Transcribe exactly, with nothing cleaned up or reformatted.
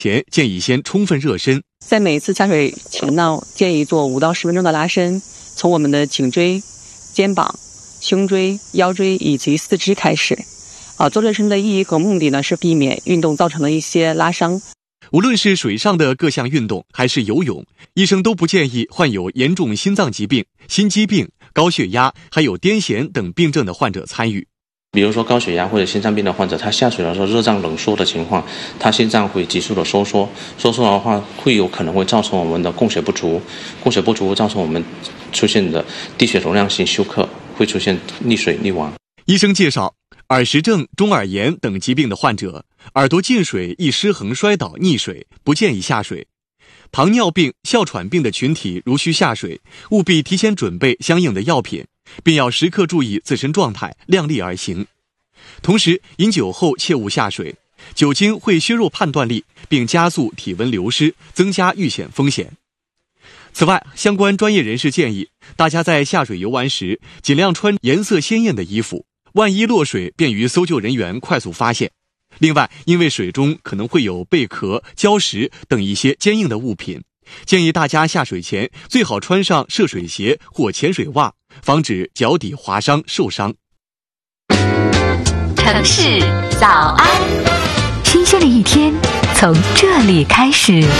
前建议先充分热身， 在每次下水前呢，建议做五到十分钟的拉伸，从我们的颈椎、肩膀、胸椎、腰椎以及四肢开始。啊，做热身的意义和目的呢，是避免运动造成的一些拉伤。 无论是水上的各项运动还是游泳，医生都不建议患有严重心脏疾病、心肌病、高血压还有癫痫等病症的患者参与。 比如说高血压或者心脏病的患者，他下水的时候热胀冷缩的情况，他心脏会急速的收缩，收缩的话会有可能会造成我们的供血不足，供血不足造成我们出现的低血容量性休克，会出现溺水溺亡。 医生介绍，耳石症、中耳炎等疾病的患者，耳朵进水易失衡摔倒溺水，不建议下水。糖尿病、哮喘病的群体如需下水，务必提前准备相应的药品，并要时刻注意自身状态，量力而行。同时，饮酒后切勿下水，酒精会削弱判断力，并加速体温流失，增加遇险风险。此外，相关专业人士建议，大家在下水游玩时，尽量穿颜色鲜艳的衣服，万一落水，便于搜救人员快速发现。另外，因为水中可能会有贝壳、礁石等一些坚硬的物品，建议大家下水前最好穿上涉水鞋或潜水袜，防止脚底划伤受伤。 城市早安，新鲜的一天从这里开始。